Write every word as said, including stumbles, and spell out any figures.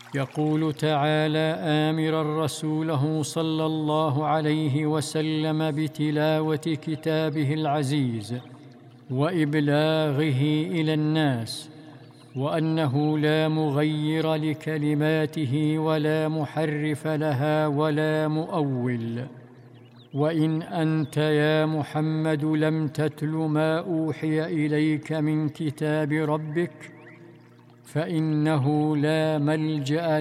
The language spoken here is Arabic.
يقول تعالى آمرا رسوله صلى الله عليه وسلم بتلاوة كتابه العزيز وإبلاغه إلى الناس، وأنه لا مغير لكلماته ولا محرف لها ولا مؤول. وإن أنت يا محمد لم تتل ما أوحي إليك من كتاب ربك فإنه لا ملجأ